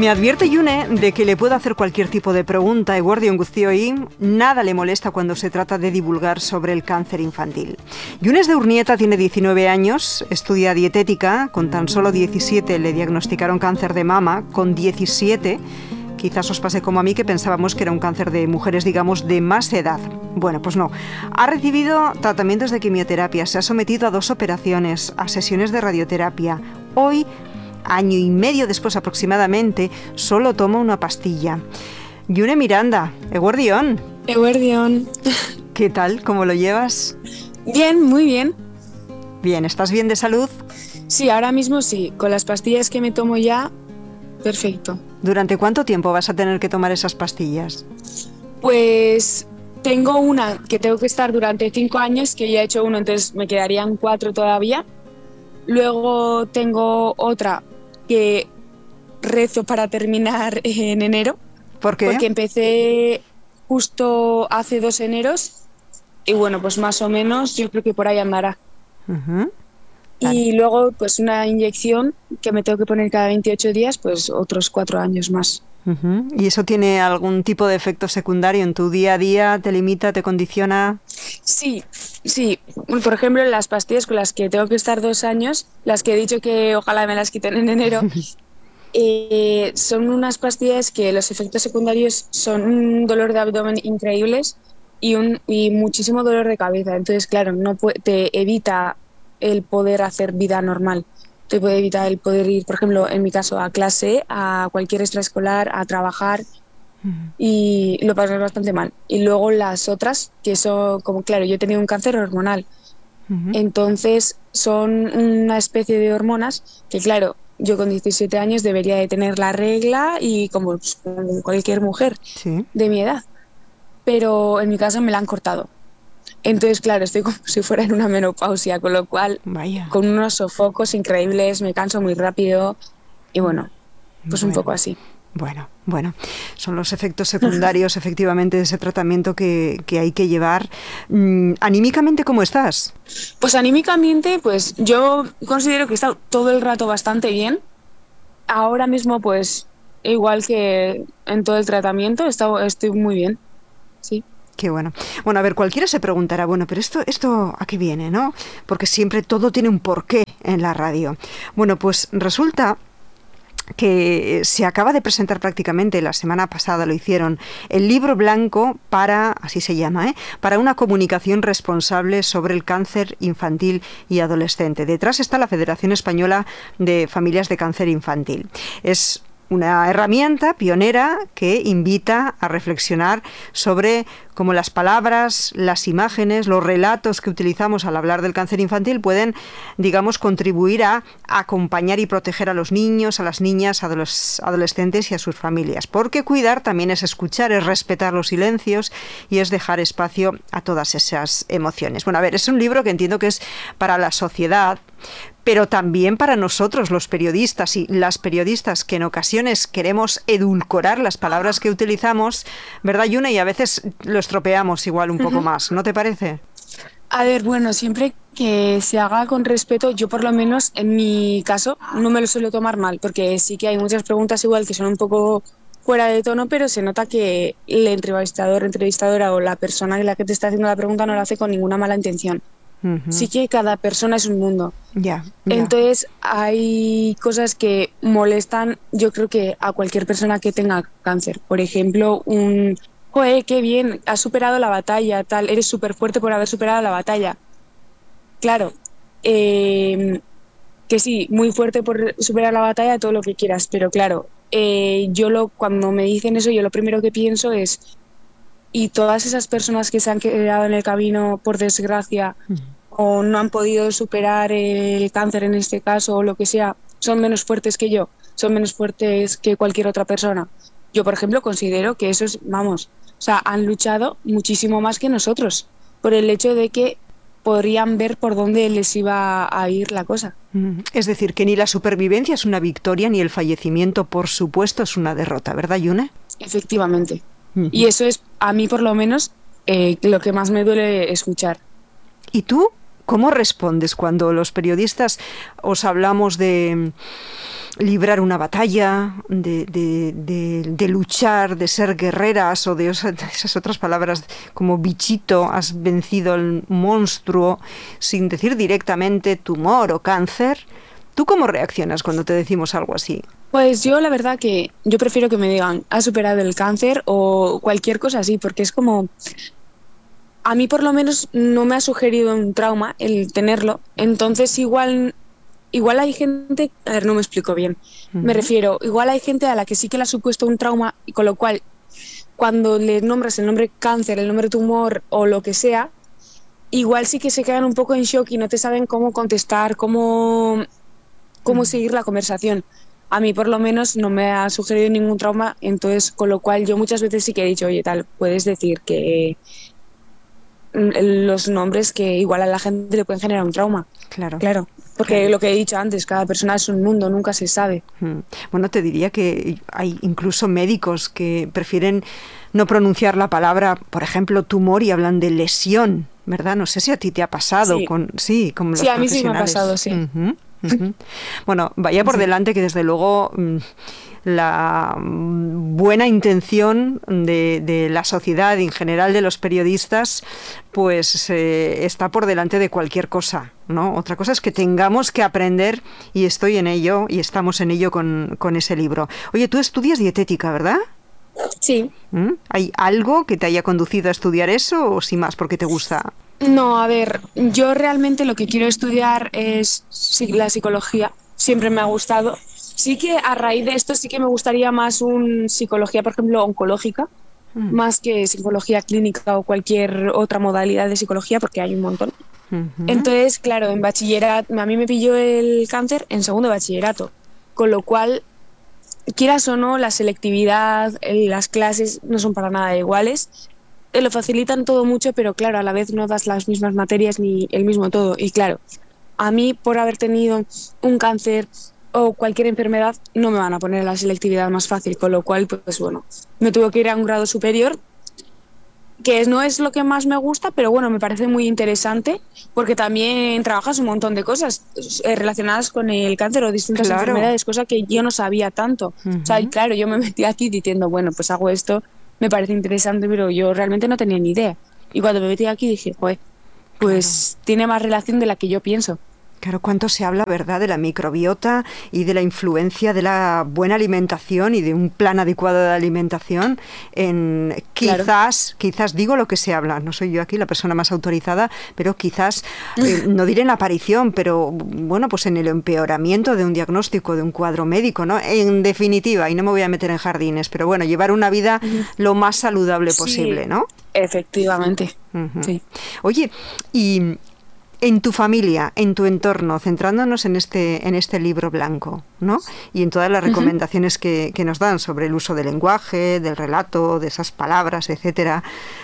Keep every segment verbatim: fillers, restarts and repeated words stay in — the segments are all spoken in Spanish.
Me advierte Yune de que le puedo hacer cualquier tipo de pregunta, eguerdion guztioi, nada le molesta cuando se trata de divulgar sobre el cáncer infantil. Yunes de Urnieta tiene diecinueve años, estudia dietética, con tan solo diecisiete le diagnosticaron cáncer de mama, con diecisiete quizás os pase como a mí, que pensábamos que era un cáncer de mujeres, digamos, de más edad. Bueno, pues no. Ha recibido tratamientos de quimioterapia, se ha sometido a dos operaciones, a sesiones de radioterapia. Hoy, año y medio después aproximadamente, solo toma una pastilla. Yune Miranda, eguerdion. Eguerdion. ¿Qué tal? ¿Cómo lo llevas? Bien, muy bien. Bien, ¿estás bien de salud? Sí, ahora mismo sí. Con las pastillas que me tomo ya, perfecto. ¿Durante cuánto tiempo vas a tener que tomar esas pastillas? Pues tengo una que tengo que estar durante cinco años, que ya he hecho uno, entonces me quedarían cuatro todavía. Luego tengo otra que rezo para terminar en enero. ¿Por qué? Porque empecé justo hace dos eneros y bueno, pues más o menos yo creo que por ahí andará. Uh-huh. Y luego pues una inyección que me tengo que poner cada veintiocho días, pues otros cuatro años más. Uh-huh. ¿Y eso tiene algún tipo de efecto secundario en tu día a día? ¿Te limita, te condiciona? Sí, sí. Por ejemplo, las pastillas con las que tengo que estar dos años, las que he dicho que ojalá me las quiten en enero, eh, son unas pastillas que los efectos secundarios son un dolor de abdomen increíbles y, un, y muchísimo dolor de cabeza. Entonces, claro, no puede, te evita el poder hacer vida normal. Te puede evitar el poder ir, por ejemplo, en mi caso, a clase, a cualquier extraescolar, a trabajar, uh-huh. Y lo pasas bastante mal. Y luego las otras, que son, como claro, yo he tenido un cáncer hormonal, uh-huh. Entonces son una especie de hormonas que, claro, yo con diecisiete años debería de tener la regla y como, pues, como cualquier mujer, sí, de mi edad. Pero en mi caso me la han cortado. Entonces, claro, estoy como si fuera en una menopausia, con lo cual, Vaya. Con unos sofocos increíbles, me canso muy rápido y bueno, pues bueno, un poco así. Bueno, bueno, son los efectos secundarios efectivamente de ese tratamiento que, que hay que llevar. Mm, ¿anímicamente cómo estás? Pues anímicamente, pues yo considero que he estado todo el rato bastante bien. Ahora mismo, pues igual que en todo el tratamiento, he estado, estoy muy bien, sí. Qué bueno. Bueno, a ver, cualquiera se preguntará, bueno, pero esto, esto ¿a qué viene, no? Porque siempre todo tiene un porqué en la radio. Bueno, pues resulta que se acaba de presentar prácticamente, la semana pasada lo hicieron, el libro blanco para, así se llama, ¿eh? para una comunicación responsable sobre el cáncer infantil y adolescente. Detrás está la Federación Española de Familias de Cáncer Infantil. Es una herramienta pionera que invita a reflexionar sobre cómo las palabras, las imágenes, los relatos que utilizamos al hablar del cáncer infantil pueden, digamos, contribuir a acompañar y proteger a los niños, a las niñas, a los adolescentes y a sus familias. Porque cuidar también es escuchar, es respetar los silencios y es dejar espacio a todas esas emociones. Bueno, a ver, es un libro que entiendo que es para la sociedad, pero también para nosotros, los periodistas y las periodistas, que en ocasiones queremos edulcorar las palabras que utilizamos, ¿verdad, Yune? Y a veces lo estropeamos igual un poco uh-huh. más, ¿no te parece? A ver, bueno, siempre que se haga con respeto, yo por lo menos en mi caso no me lo suelo tomar mal, porque sí que hay muchas preguntas igual que son un poco fuera de tono, pero se nota que el entrevistador, entrevistadora o la persona la que te está haciendo la pregunta no lo hace con ninguna mala intención. Uh-huh. Sí que cada persona es un mundo. Yeah, yeah. Entonces hay cosas que molestan, yo creo que a cualquier persona que tenga cáncer. Por ejemplo, un ¡joder, qué bien! Has superado la batalla, tal, eres súper fuerte por haber superado la batalla. Claro, eh, que sí, muy fuerte por superar la batalla, todo lo que quieras, pero claro, eh, yo lo cuando me dicen eso, yo lo primero que pienso es, y todas esas personas que se han quedado en el camino por desgracia uh-huh. o no han podido superar el cáncer en este caso o lo que sea, son menos fuertes que yo, son menos fuertes que cualquier otra persona. Yo, por ejemplo, considero que esos, vamos, o sea, han luchado muchísimo más que nosotros por el hecho de que podrían ver por dónde les iba a ir la cosa. Es decir, que ni la supervivencia es una victoria, ni el fallecimiento, por supuesto, es una derrota, ¿verdad, Yune? Efectivamente. Uh-huh. Y eso es, a mí por lo menos, eh, lo que más me duele escuchar. ¿Y tú ¿Cómo respondes cuando los periodistas os hablamos de librar una batalla, de, de, de, de luchar, de ser guerreras o de esas otras palabras como bichito, has vencido el monstruo, sin decir directamente tumor o cáncer? ¿Tú cómo reaccionas cuando te decimos algo así? Pues yo la verdad que yo prefiero que me digan has superado el cáncer o cualquier cosa así, porque es como... A mí por lo menos no me ha sugerido un trauma el tenerlo, entonces igual... Igual hay gente, a ver, no me explico bien, uh-huh. me refiero, igual hay gente a la que sí que le ha supuesto un trauma y con lo cual cuando le nombras el nombre cáncer, el nombre tumor o lo que sea, igual sí que se quedan un poco en shock y no te saben cómo contestar, cómo, cómo uh-huh. seguir la conversación. A mí por lo menos no me ha sugerido ningún trauma, entonces con lo cual yo muchas veces sí que he dicho, oye tal, puedes decir que los nombres que igual a la gente le pueden generar un trauma. Claro. Claro. Porque claro. Lo que he dicho antes, cada persona es un mundo, nunca se sabe. Bueno, te diría que hay incluso médicos que prefieren no pronunciar la palabra, por ejemplo, tumor y hablan de lesión, ¿verdad? No sé si a ti te ha pasado. Sí, con, sí, con los sí, a mí profesionales. sí me ha pasado, sí. Uh-huh, uh-huh. Bueno, vaya por sí. delante que desde luego... la buena intención de, de la sociedad y en general de los periodistas pues eh, está por delante de cualquier cosa, ¿no? Otra cosa es que tengamos que aprender y estoy en ello y estamos en ello con, con ese libro. Oye, tú estudias dietética, ¿verdad? Sí. ¿Mm? ¿Hay algo que te haya conducido a estudiar eso o sin más porque te gusta? No, a ver, yo realmente lo que quiero estudiar es la psicología, siempre me ha gustado. Sí que a raíz de esto sí que me gustaría más un psicología, por ejemplo, oncológica, mm. más que psicología clínica o cualquier otra modalidad de psicología, porque hay un montón. Uh-huh. Entonces, claro, en bachillerato, a mí me pilló el cáncer en segundo de bachillerato, con lo cual, quieras o no, la selectividad, las clases no son para nada iguales. Te lo facilitan todo mucho, pero claro, a la vez no das las mismas materias ni el mismo todo. Y claro, a mí por haber tenido un cáncer o cualquier enfermedad no me van a poner la selectividad más fácil, con lo cual, pues bueno, me tuve que ir a un grado superior, que no es lo que más me gusta, pero bueno, me parece muy interesante, porque también trabajas un montón de cosas eh, relacionadas con el cáncer o distintas claro. enfermedades, cosa que yo no sabía tanto. Uh-huh. O sea, y claro, yo me metí aquí diciendo, bueno, pues hago esto, me parece interesante, pero yo realmente no tenía ni idea. Y cuando me metí aquí dije, joder, pues claro. tiene más relación de la que yo pienso. Claro, cuánto se habla, ¿verdad?, de la microbiota y de la influencia de la buena alimentación y de un plan adecuado de alimentación en quizás, claro. quizás digo lo que se habla, no soy yo aquí la persona más autorizada, pero quizás, eh, no diré en la aparición, pero bueno, pues en el empeoramiento de un diagnóstico, de un cuadro médico, ¿no? En definitiva, y no me voy a meter en jardines, pero bueno, llevar una vida uh-huh. lo más saludable sí, posible, ¿no? Efectivamente, uh-huh. sí. Oye, y... en tu familia, en tu entorno, centrándonos en este, en este libro blanco, ¿no? Y en todas las recomendaciones uh-huh. que, que nos dan sobre el uso del lenguaje, del relato, de esas palabras, etcétera.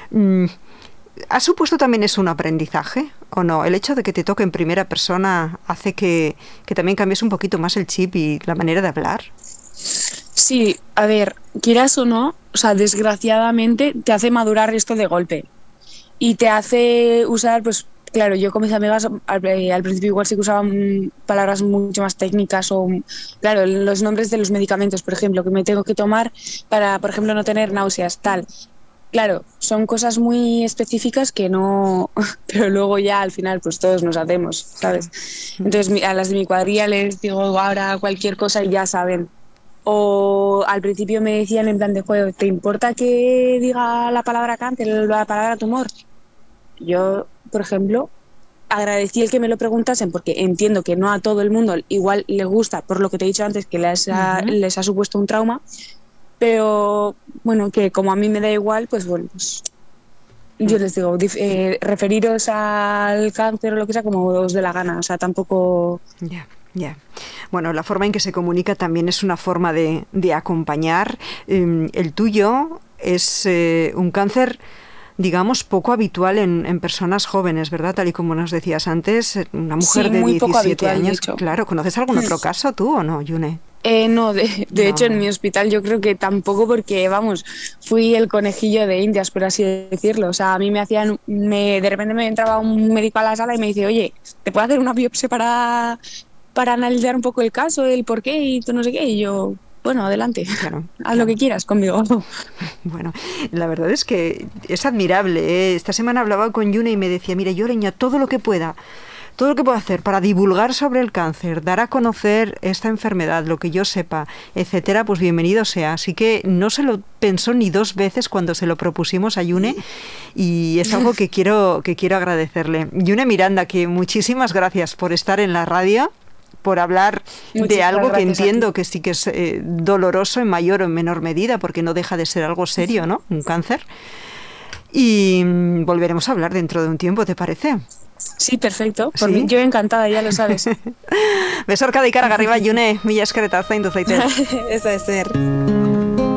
¿Ha supuesto también eso un aprendizaje o no? ¿El hecho de que te toque en primera persona hace que, que también cambies un poquito más el chip y la manera de hablar? Sí, a ver, quieras o no, o sea, desgraciadamente te hace madurar esto de golpe y te hace usar, pues, claro, yo con mis amigas al, al principio igual sí que usaban palabras mucho más técnicas o, claro, los nombres de los medicamentos, por ejemplo, que me tengo que tomar para, por ejemplo, no tener náuseas, tal. Claro, son cosas muy específicas que no... Pero luego ya al final pues todos nos hacemos, ¿sabes? Entonces a las de mi cuadrilla les digo ahora cualquier cosa y ya saben. O al principio me decían en plan de juego, ¿te importa que diga la palabra cáncer, la palabra tumor? Yo, por ejemplo, agradecí el que me lo preguntasen porque entiendo que no a todo el mundo igual le gusta, por lo que te he dicho antes, que les ha, uh-huh. les ha supuesto un trauma, pero bueno, que como a mí me da igual, pues bueno, pues yo les digo, dif- eh, referiros al cáncer o lo que sea como os dé la gana, o sea, tampoco... Ya, yeah, ya. Yeah. Bueno, la forma en que se comunica también es una forma de, de acompañar. Eh, el tuyo es eh, un cáncer, digamos, poco habitual en, en personas jóvenes, ¿verdad? Tal y como nos decías antes, una mujer sí, de muy diecisiete poco habitual, años. de hecho. Claro, ¿conoces algún otro caso tú o no, Yune? Eh, no, de, de No. hecho en mi hospital yo creo que tampoco porque, vamos, fui el conejillo de Indias, por así decirlo. O sea, a mí me hacían, me, de repente me entraba un médico a la sala y me dice, oye, ¿te puedo hacer una biopsia para, para analizar un poco el caso, el por qué y tú no sé qué? Y yo, bueno, adelante, Claro, haz claro. lo que quieras conmigo. Bueno, la verdad es que es admirable, ¿eh? Esta semana hablaba con Yune y me decía, mira, yo leño todo lo que pueda, todo lo que puedo hacer para divulgar sobre el cáncer, dar a conocer esta enfermedad, lo que yo sepa, etcétera, pues bienvenido sea. Así que no se lo pensó ni dos veces cuando se lo propusimos a Yune y es algo que quiero, que quiero agradecerle. Yune Miranda, que muchísimas gracias por estar en la radio, por hablar Muchísimas de algo que gracias a entiendo ti. que sí que es eh, doloroso en mayor o en menor medida, porque no deja de ser algo serio, ¿no? Un cáncer. Y mm, volveremos a hablar dentro de un tiempo, ¿te parece? Sí, perfecto. Por Sí. mí, yo encantada, ya lo sabes. Besarka da ikaragarri bat, June, mila esker eta zaindu zaitez. Eso es ser.